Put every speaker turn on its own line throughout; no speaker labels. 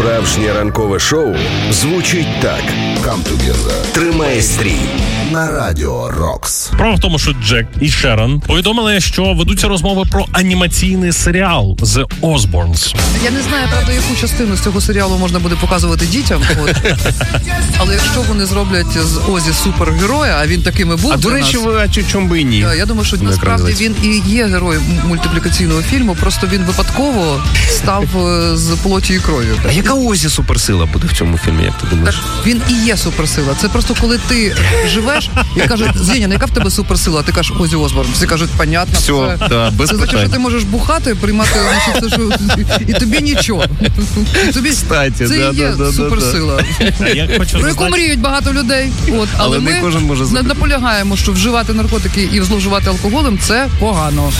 Справжнє ранкове шоу звучить так.
Come together.
Тримай стрій.
На Радіо Рокс.
Справа в тому, що Джек і Шерон повідомили, що ведуться розмови про анімаційний серіал The Osbournes.
Я не знаю, правда, яку частину з цього серіалу можна буде показувати дітям. Але якщо вони зроблять з Озі супергероя, а він таким і був.
А до речі, чому би і ні?
Я думаю, що насправді він і є герой мультиплікаційного фільму, просто він випадково став з плоті і крові.
А яка Озі суперсила буде в цьому фільмі, як ти думаєш?
Так, він і є суперсила. Це просто коли ти живеш і кажуть, Зеня, яка в тебе суперсила? Ти кажеш, Озі Осборн. Всі кажуть, понятно.
Все, да, без
це значить, що ти можеш бухати, приймати, значить, все, що... і тобі нічого. Тобі
Кстати,
це є суперсила. Про яку мріють багато людей. От, але
не кожен може
ми наполягаємо, що вживати наркотики і зловживати алкоголем – це погано.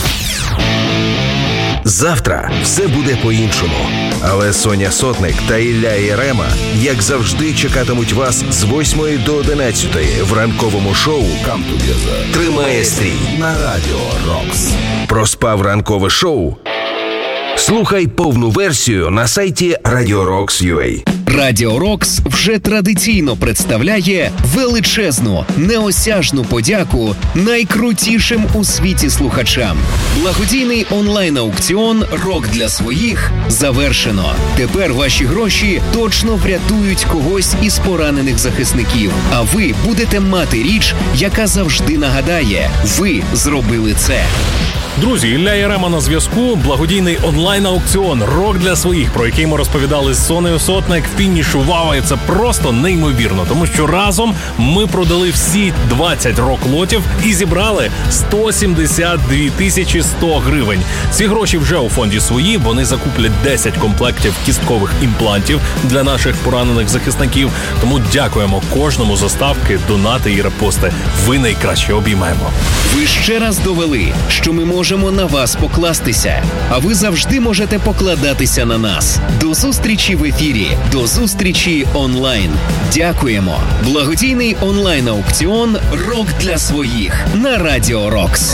Завтра все буде по-іншому. Але Соня Сотник та Ілля Єрема, як завжди, чекатимуть вас з 8 до 11 в ранковому шоу
Come together.
«Тримає стрій»
На Радіо Рокс.
Проспав ранкове шоу? Слухай повну версію на сайті Radio Rocks.ua.
Радіо Рокс вже традиційно представляє величезну, неосяжну подяку найкрутішим у світі слухачам. Благодійний онлайн-аукціон «Рок для своїх» завершено. Тепер ваші гроші точно врятують когось із поранених захисників. А ви будете мати річ, яка завжди нагадає – ви зробили це.
Друзі, Ілля Єрема на зв'язку. Благодійний онлайн-аукціон «Рок для своїх», про який ми розповідали з Сонею Сотник, фінішував. Це просто неймовірно, тому що разом ми продали всі 20 рок-лотів і зібрали 172 тисячі 100 гривень. Ці гроші вже у фонді свої, вони закуплять 10 комплектів кісткових імплантів для наших поранених захисників. Тому дякуємо кожному за ставки, донати і репости. Ви найкраще, обіймаємо.
Ви ще раз довели, що ми можемо на вас покластися, а ви завжди можете покладатися на нас. До зустрічі в ефірі, до зустрічі онлайн. Дякуємо. Благодійний онлайн-аукціон «Рок для своїх» на Радіо Рокс.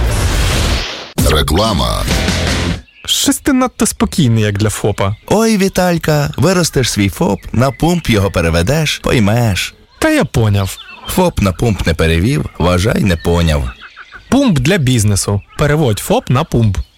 Реклама.
Щось ти надто спокійний, як для ФОПа.
Ой, Віталька, виростеш свій ФОП, на пумп його переведеш, поймеш.
Та я поняв.
ФОП на пумп не перевів, вважай, не поняв.
Пумп для бізнесу. Переводь ФОП на пумп.